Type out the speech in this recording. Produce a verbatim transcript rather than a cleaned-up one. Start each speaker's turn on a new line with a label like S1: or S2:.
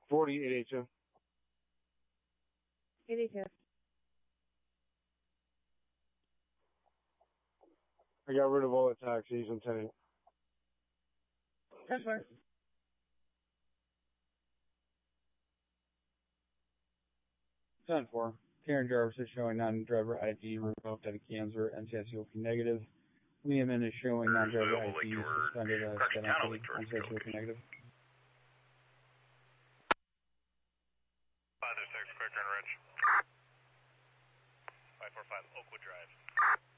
S1: forty, eight H F.
S2: eight H F.
S1: I got rid of all the taxis and ten.
S2: That's fine.
S3: ten four. Karen Jarvis is showing non-driver I D revoked at a Kansas, N C S U O P negative. Lehman is showing non-driver I D suspended as penalty, N C S U O P negative.
S4: five oh six, quick turn, Rich. five four five, Oakwood Drive.